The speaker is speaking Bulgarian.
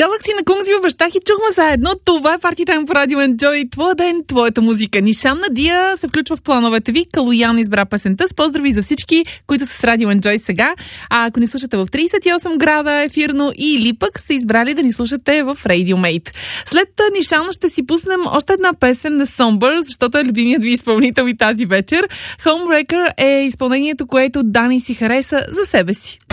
Galaxy на Кунг си обещах и чухме заедно. Това е Party Time по Радио Enjoy. Твоя ден, твоята музика. Нишан Надия се включва в плановете ви. Калоян избра песента. С поздрави за всички, които са с Радио Enjoy сега. А ако ни слушате в 38 града ефирно или пък сте избрали да ни слушате в Radiomaid. След Нишан ще си пуснем още една песен на Somber, защото е любимият ви изпълнител и тази вечер. Homebreaker е изпълнението, което Дани си хареса за себе си.